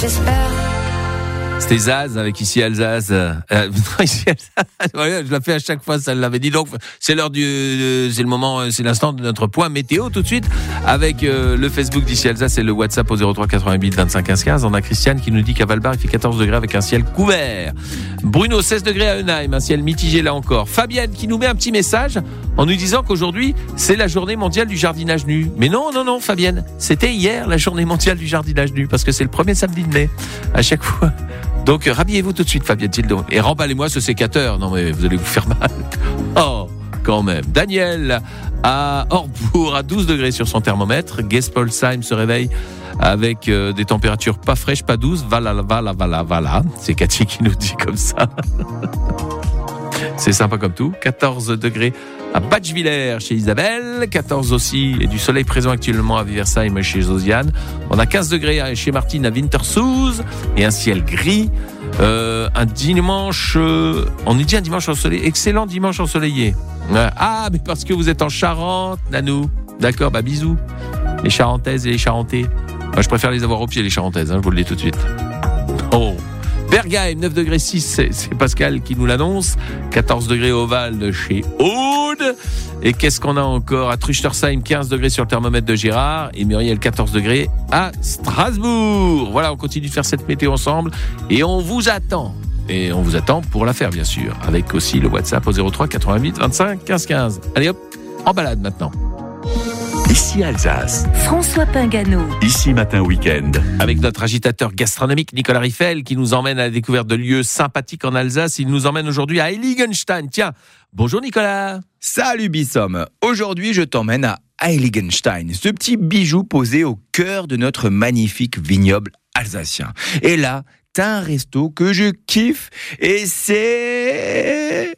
J'espère. C'était Zaz avec Ici Alsace. Ici Alsace. Voilà, je la fais à chaque fois, ça l'avait dit. Donc, c'est l'heure c'est le moment, c'est l'instant de notre point météo tout de suite avec le Facebook d'Ici Alsace et le WhatsApp au 03 88 25 15 15. On a Christiane qui nous dit qu'à Valbar, il fait 14 degrés avec un ciel couvert. Bruno, 16 degrés à Eunheim, un ciel mitigé là encore. Fabienne qui nous met un petit message en nous disant qu'aujourd'hui, c'est la journée mondiale du jardinage nu. Mais non, Fabienne, c'était hier la journée mondiale du jardinage nu parce que c'est le premier samedi de mai à chaque fois. Donc, rhabillez-vous tout de suite, Fabienne Tildo. Et remballez-moi ce sécateur. Non, mais vous allez vous faire mal. Oh, quand même. Daniel, à Orbourg, à 12 degrés sur son thermomètre. Gespolsheim se réveille avec des températures pas fraîches, pas douces. Voilà. C'est Cathy qui nous dit comme ça. C'est sympa comme tout. 14 degrés à Batchvillers chez Isabelle, 14 aussi, et du soleil présent actuellement à Viversheim chez Josiane. On a 15 degrés chez Martine à Wintersoos et un ciel gris. Un dimanche, on nous dit un dimanche ensoleillé, excellent dimanche ensoleillé. Ah, mais parce que vous êtes en Charente, Nanou. D'accord, bah bisous. Les Charentaises et les Charentais. Moi, je préfère les avoir au pied, les Charentaises, je vous le dis tout de suite. Oh. Bergheim, 9 degrés 6, c'est Pascal qui nous l'annonce. 14 degrés au Val chez Aude. Et qu'est-ce qu'on a encore à Truchtersheim, 15 degrés sur le thermomètre de Gérard. Et Muriel, 14 degrés à Strasbourg. Voilà, on continue de faire cette météo ensemble. Et on vous attend. Et on vous attend pour la faire, bien sûr. Avec aussi le WhatsApp au 03 88 25 15 15. Allez hop, en balade maintenant. Ici Alsace. François Pingano. Ici Matin Week-end. Avec notre agitateur gastronomique Nicolas Riffel qui nous emmène à la découverte de lieux sympathiques en Alsace. Il nous emmène aujourd'hui à Heiligenstein. Tiens, bonjour Nicolas. Salut Bissom. Aujourd'hui, je t'emmène à Heiligenstein, ce petit bijou posé au cœur de notre magnifique vignoble alsacien. Et là, t'as un resto que je kiffe et c'est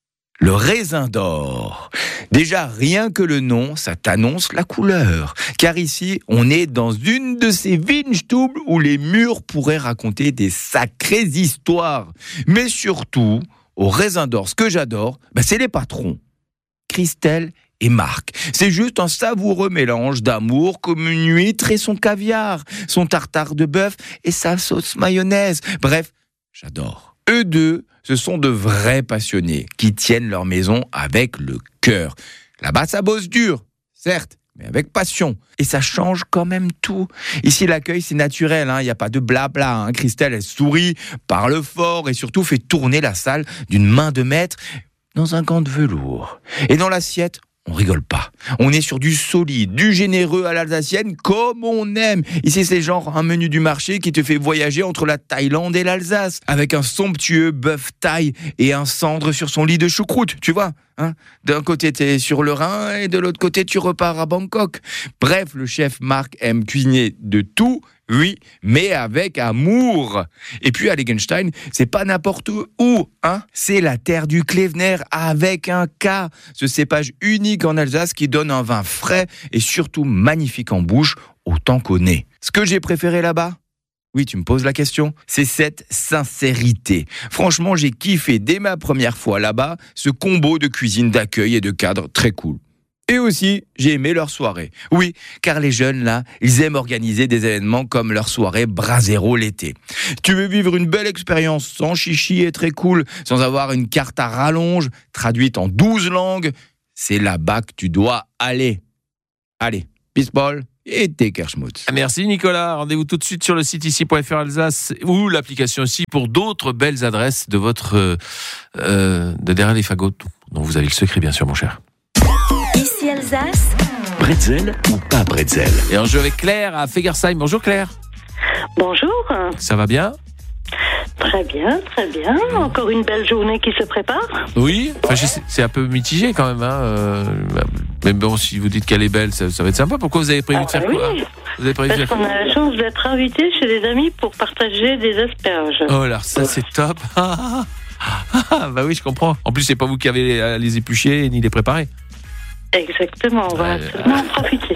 le Raisin d'Or. Déjà, rien que le nom, ça t'annonce la couleur. Car ici, on est dans une de ces Weinstubes où les murs pourraient raconter des sacrées histoires. Mais surtout, au Raisin d'Or, ce que j'adore, c'est les patrons. Christelle et Marc. C'est juste un savoureux mélange d'amour comme une huître et son caviar, son tartare de bœuf et sa sauce mayonnaise. Bref, j'adore. Eux deux, ce sont de vrais passionnés qui tiennent leur maison avec le cœur. Là-bas, ça bosse dur, certes, mais avec passion. Et ça change quand même tout. Ici, l'accueil, c'est naturel, il n'y a pas de blabla. Christelle, elle sourit, parle fort et surtout fait tourner la salle d'une main de maître dans un gant de velours. Et dans l'assiette, on rigole pas. On est sur du solide, du généreux à l'alsacienne comme on aime. Ici, c'est genre un menu du marché qui te fait voyager entre la Thaïlande et l'Alsace, avec un somptueux bœuf thaï et un cendre sur son lit de choucroute, tu vois. D'un côté, t'es sur le Rhin et de l'autre côté, tu repars à Bangkok. Bref, le chef Marc aime cuisiner de tout, oui, mais avec amour. Et puis à Heiligenstein, c'est pas n'importe où, c'est la terre du Klevner avec un K, ce cépage unique en Alsace qui donne un vin frais et surtout magnifique en bouche, autant qu'au nez. Ce que j'ai préféré là-bas, oui, tu me poses la question, c'est cette sincérité. Franchement, j'ai kiffé dès ma première fois là-bas ce combo de cuisine d'accueil et de cadre très cool. Et aussi, j'ai aimé leur soirée. Oui, car les jeunes, là, ils aiment organiser des événements comme leur soirée Brasero l'été. Tu veux vivre une belle expérience sans chichi et très cool, sans avoir une carte à rallonge, traduite en 12 langues, c'est là-bas que tu dois aller. Allez, peace ball et Tekerschmutz. Merci Nicolas. Rendez-vous tout de suite sur le site ici.fr Alsace ou l'application aussi pour d'autres belles adresses de votre de derrière les fagots dont vous avez le secret, bien sûr, mon cher. Ici Alsace. Bretzel ou pas bretzel? Et en jeu avec Claire à Fegersheim. Bonjour Claire. Bonjour. Ça va bien? Très bien, très bien. Encore une belle journée qui se prépare. Oui, c'est un peu mitigé quand même. Mais bon, si vous dites qu'elle est belle, ça va être sympa. Pourquoi vous avez prévu de faire quoi? Vous avez prévu Parce qu'on a la chance d'être invité chez des amis pour partager des asperges. Oh là, ça c'est top. Bah oui, je comprends. En plus, c'est pas vous qui avez à les éplucher ni les préparer. Exactement, on va absolument en profiter.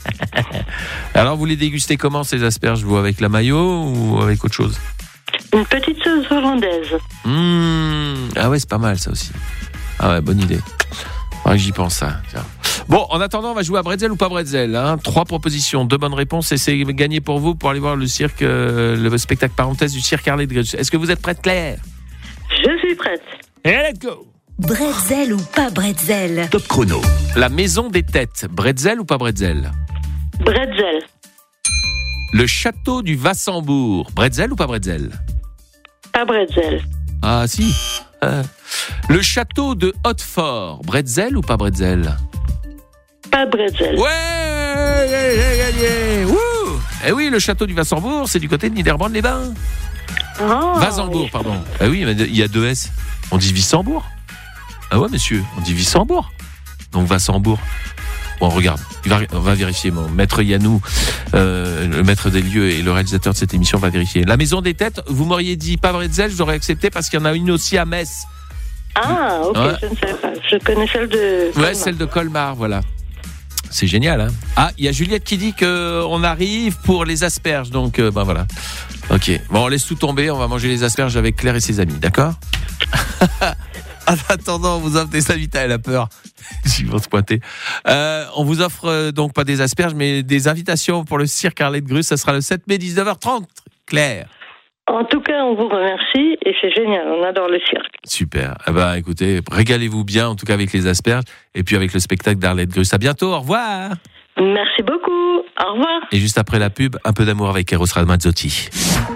Alors, vous les dégustez comment ces asperges, vous, avec la mayo ou avec autre chose? Une petite sauce hollandaise. Ah ouais, c'est pas mal ça aussi. Ah ouais, bonne idée. Faudrait que j'y pense ça. Tiens. Bon, en attendant, on va jouer à bretzel ou pas bretzel. 3 propositions, 2 bonnes réponses et c'est gagné pour vous pour aller voir le cirque, le spectacle parenthèse du cirque Harley Davidson. Est-ce que vous êtes prête, Claire ? Je suis prête. Et let's go ! Bretzel ou pas bretzel? Top chrono. La maison des têtes, bretzel ou pas bretzel? Bretzel. Le château du Vassembourg, bretzel ou pas bretzel? Pas bretzel. Ah si. Le château de Hautefort, bretzel ou pas bretzel? Pas bretzel. Ouais, j'ai gagné. Wouh. Eh oui, le château du Vassembourg, c'est du côté de Niederbrand-les-Bains. Oh, Vasembourg, pardon. Ah oui, mais il y a 2 S. On dit Vissembourg. Ah ouais, monsieur, on dit Vissembourg. Donc Vassembourg. Bon, regarde, on va vérifier. Mon maître Yannou, le maître des lieux et le réalisateur de cette émission va vérifier. La maison des têtes, vous m'auriez dit pas bretzel, je l'aurais accepté parce qu'il y en a une aussi à Metz. Ah, ok, Ouais. je ne savais pas. Je connais celle de... Ouais, celle de Colmar, voilà. C'est génial, hein. Ah, il y a Juliette qui dit qu'on arrive pour les asperges, donc ben voilà. Ok, bon, on laisse tout tomber, on va manger les asperges avec Claire et ses amis, d'accord? En attendant, on vous offre des invités, elle a peur. Ils vont se pointer. On vous offre donc pas des asperges, mais des invitations pour le cirque Harley de Grus. Ça sera le 7 mai, 19h30. Claire. En tout cas, on vous remercie et c'est génial. On adore le cirque. Super. Eh ben, écoutez, régalez-vous bien, en tout cas avec les asperges, et puis avec le spectacle d'Harley de Grus. À bientôt, au revoir. Merci beaucoup. Au revoir. Et juste après la pub, un peu d'amour avec Eros Ramazzotti.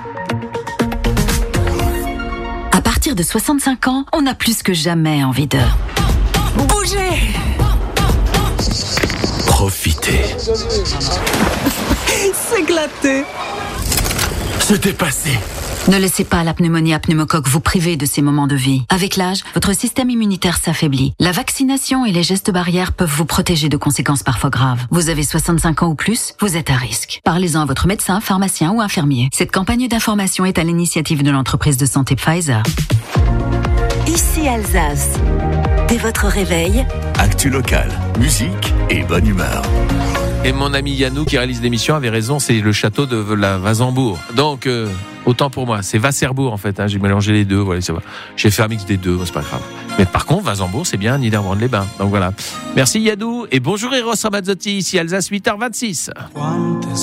À partir de 65 ans, on a plus que jamais envie de bouger, Profitez. s'éclater. Se dépasser. Ne laissez pas la pneumonie à pneumocoque vous priver de ces moments de vie. Avec l'âge, votre système immunitaire s'affaiblit. La vaccination et les gestes barrières peuvent vous protéger de conséquences parfois graves. Vous avez 65 ans ou plus, vous êtes à risque. Parlez-en à votre médecin, pharmacien ou infirmier. Cette campagne d'information est à l'initiative de l'entreprise de santé Pfizer. Ici Alsace. Dès votre réveil, Actu locale, musique et bonne humeur. Et mon ami Yannou qui réalise l'émission avait raison, c'est le château de la Vasembourg. Donc, autant pour moi, c'est Wasserbourg en fait, hein, j'ai mélangé les deux, voilà, ça va. J'ai fait un mix des deux, c'est pas grave. Mais par contre, Vasembourg, c'est bien Niederbrand-les-Bains. Donc voilà. Merci Yannou et bonjour Eros Ramazzotti, ici Alsace 8h26.